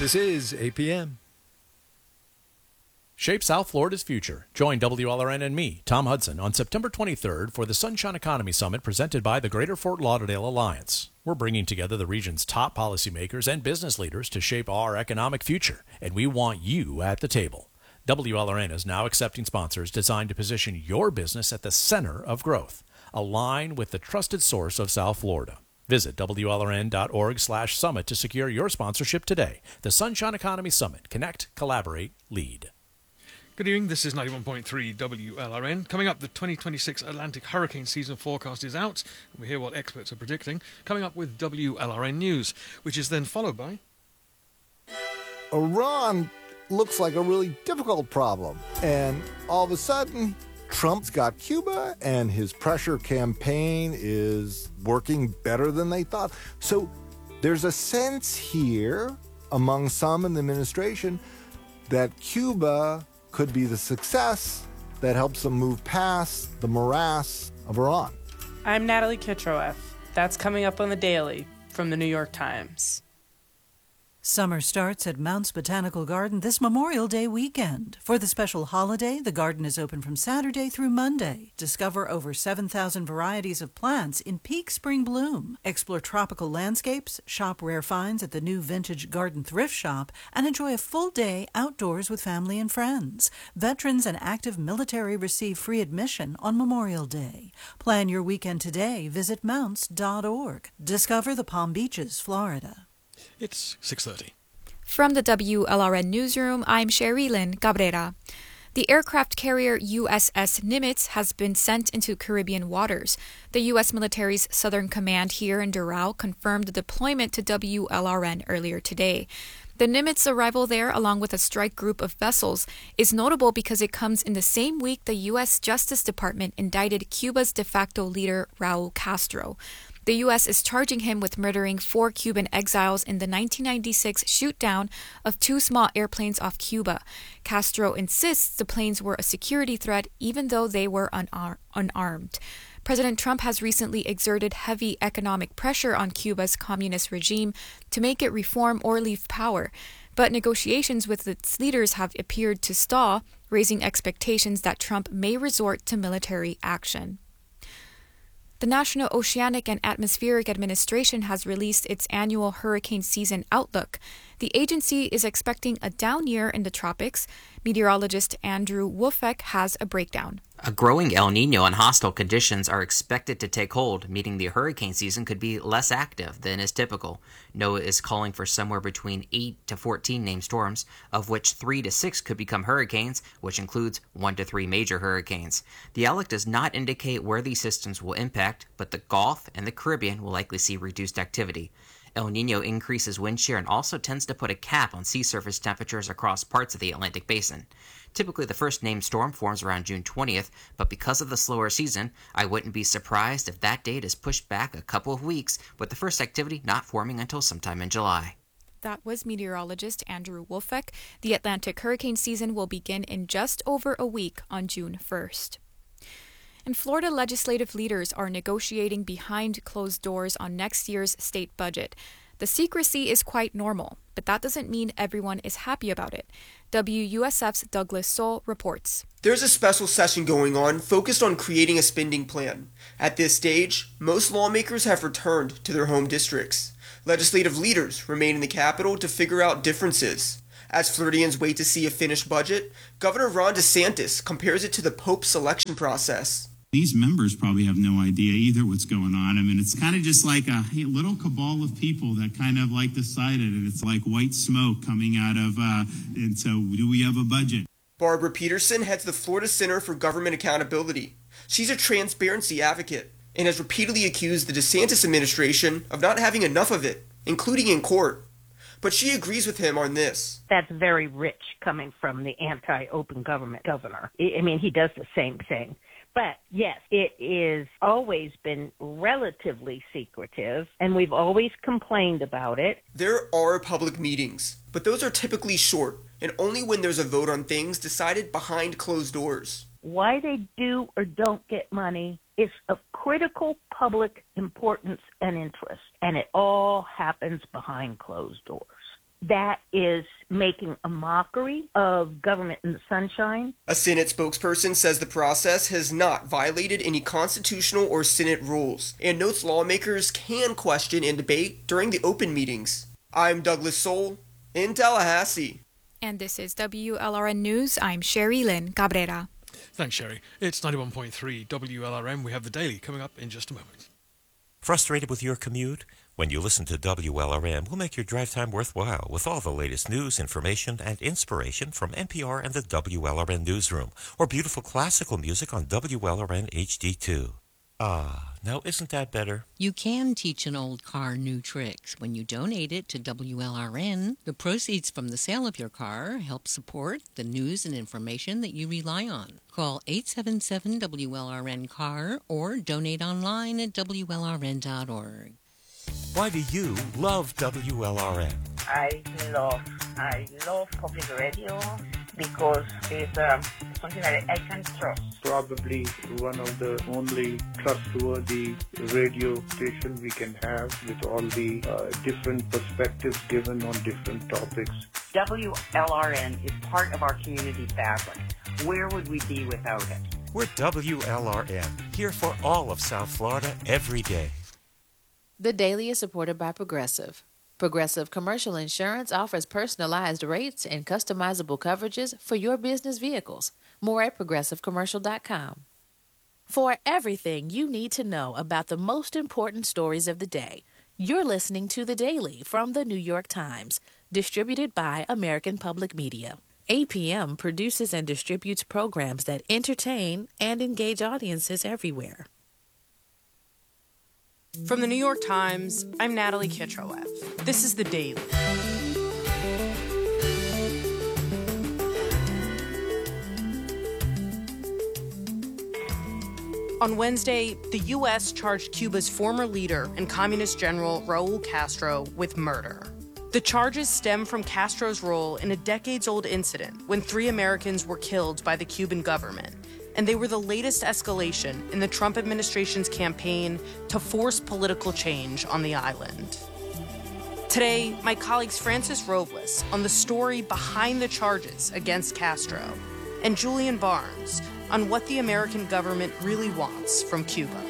This is APM. Shape South Florida's future. Join WLRN and me, Tom Hudson, on September 23rd for the Sunshine Economy Summit presented by the Greater Fort Lauderdale Alliance. We're bringing together the region's top policymakers and business leaders to shape our economic future, and we want you at the table. WLRN is now accepting sponsors designed to position your business at the center of growth. Align with the trusted source of South Florida. Visit WLRN.org/summit to secure your sponsorship today. The Sunshine Economy Summit. Connect, collaborate, lead. Good evening, this is 91.3 WLRN. Coming up, the 2026 Atlantic hurricane season forecast is out. We hear what experts are predicting. Coming up with WLRN News, which is then followed by... Iran looks like a really difficult problem. And all of a sudden, Trump's got Cuba, and his pressure campaign is working better than they thought. So there's a sense here among some in the administration that Cuba could be the success that helps them move past the morass of Iran. I'm Natalie Kitroeff. That's coming up on The Daily from the New York Times. Summer starts at Mounts Botanical Garden this Memorial Day weekend. For the special holiday, the garden is open from Saturday through Monday. Discover over 7,000 varieties of plants in peak spring bloom. Explore tropical landscapes, shop rare finds at the new Vintage Garden Thrift Shop, and enjoy a full day outdoors with family and friends. Veterans and active military receive free admission on Memorial Day. Plan your weekend today. Visit mounts.org. Discover the Palm Beaches, Florida. It's 6:30. From the WLRN Newsroom, I'm Sherilyn Cabrera. The aircraft carrier USS Nimitz has been sent into Caribbean waters. The U.S. military's Southern Command here in Doral confirmed the deployment to WLRN earlier today. The Nimitz arrival there, along with a strike group of vessels, is notable because it comes in the same week the U.S. Justice Department indicted Cuba's de facto leader, Raul Castro. The U.S. is charging him with murdering 4 Cuban exiles in the 1996 shoot-down of 2 small airplanes off Cuba. Castro insists the planes were a security threat even though they were unarmed. President Trump has recently exerted heavy economic pressure on Cuba's communist regime to make it reform or leave power. But negotiations with its leaders have appeared to stall, raising expectations that Trump may resort to military action. The National Oceanic and Atmospheric Administration has released its annual hurricane season outlook. The agency is expecting a down year in the tropics. Meteorologist Andrew Wolfeck has a breakdown. A growing El Nino and hostile conditions are expected to take hold, meaning the hurricane season could be less active than is typical. NOAA is calling for somewhere between 8 to 14 named storms, of which 3 to 6 could become hurricanes, which includes 1 to 3 major hurricanes. The outlook does not indicate where these systems will impact, but the Gulf and the Caribbean will likely see reduced activity. El Nino increases wind shear and also tends to put a cap on sea surface temperatures across parts of the Atlantic Basin. Typically, the first named storm forms around June 20th, but because of the slower season, I wouldn't be surprised if that date is pushed back a couple of weeks, with the first activity not forming until sometime in July. That was meteorologist Andrew Wolfeck. The Atlantic hurricane season will begin in just over a week on June 1st. And Florida legislative leaders are negotiating behind closed doors on next year's state budget. The secrecy is quite normal, but that doesn't mean everyone is happy about it. WUSF's Douglas Soul reports. There's a special session going on focused on creating a spending plan. At this stage, most lawmakers have returned to their home districts. Legislative leaders remain in the Capitol to figure out differences. As Floridians wait to see a finished budget, Governor Ron DeSantis compares it to the Pope's selection process. These members probably have no idea either what's going on. I mean, it's kind of just like a little cabal of people that kind of like decided, and it's like white smoke coming out of, and so do we have a budget? Barbara Peterson heads the Florida Center for Government Accountability. She's a transparency advocate and has repeatedly accused the DeSantis administration of not having enough of it, including in court. But she agrees with him on this. That's very rich coming from the anti-open government governor. I mean, he does the same thing. But yes, it is always been relatively secretive, and we've always complained about it. There are public meetings, but those are typically short, and only when there's a vote on things decided behind closed doors. Why they do or don't get money is of critical public importance and interest, and it all happens behind closed doors. that is making a mockery of government in the sunshine. A Senate spokesperson says the process has not violated any constitutional or Senate rules, and notes lawmakers can question and debate during the open meetings. I'm Douglas Soul in Tallahassee. And this is WLRN News. I'm Sherry Lynn Cabrera. Thanks, Sherry. It's 91.3 WLRN. We have the Daily coming up in just a moment. Frustrated with your commute? When you listen to WLRN, we'll make your drive time worthwhile with all the latest news, information, and inspiration from NPR and the WLRN Newsroom, or beautiful classical music on WLRN HD2. Ah, now isn't that better? You can teach an old car new tricks when you donate it to WLRN. The proceeds from the sale of your car help support the news and information that you rely on. Call 877-WLRN-CAR or donate online at WLRN.org. Why do you love WLRN? I love public radio because it's something that I can trust. Probably one of the only trustworthy radio station we can have with all the different perspectives given on different topics. WLRN is part of our community fabric. Where would we be without it? We're WLRN, here for all of South Florida every day. The Daily is supported by Progressive. Progressive Commercial Insurance offers personalized rates and customizable coverages for your business vehicles. More at progressivecommercial.com. For everything you need to know about the most important stories of the day, you're listening to The Daily from The New York Times, distributed by American Public Media. APM produces and distributes programs that entertain and engage audiences everywhere. From The New York Times, I'm Natalie Kitroeff. This is The Daily. On Wednesday, the U.S. charged Cuba's former leader and communist general Raul Castro with murder. The charges stem from Castro's role in a decades-old incident when 3 Americans were killed by the Cuban government, and they were the latest escalation in the Trump administration's campaign to force political change on the island. Today, my colleagues Francis Robles on the story behind the charges against Castro, and Julian Barnes on what the American government really wants from Cuba.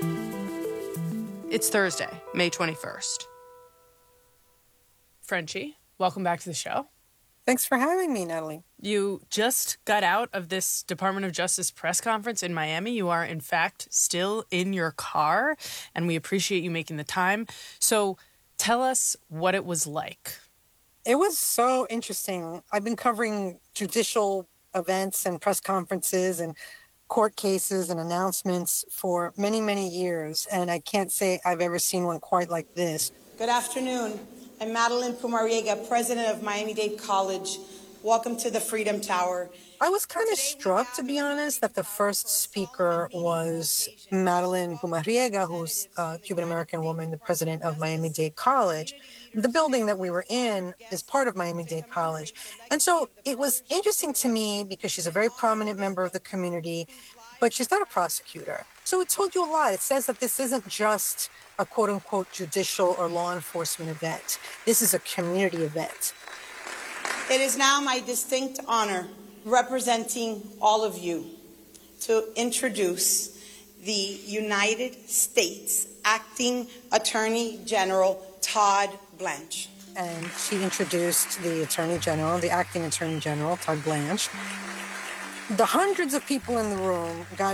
It's Thursday, May 21st. Frenchie, welcome back to the show. Thanks for having me, Natalie. You just got out of this Department of Justice press conference in Miami. You are, in fact, still in your car, and we appreciate you making the time. So tell us what it was like. It was so interesting. I've been covering judicial events and press conferences and court cases and announcements for many, many years, and I can't say I've ever seen one quite like this. Good afternoon. I'm Madeline Pumariega, president of Miami-Dade College. Welcome to the Freedom Tower. I was kind of struck, to be honest, that the first speaker was Madeline Pumariega, who's a Cuban-American woman, the president of Miami-Dade College. The building that we were in is part of Miami-Dade College. And so it was interesting to me because she's a very prominent member of the community, but she's not a prosecutor. So it told you a lot. It says that this isn't just a quote-unquote judicial or law enforcement event. This is a community event. It is now my distinct honor, representing all of you, to introduce the United States Acting Attorney General Todd Blanche. And she introduced the Attorney General, the Acting Attorney General, Todd Blanche. The hundreds of people in the room got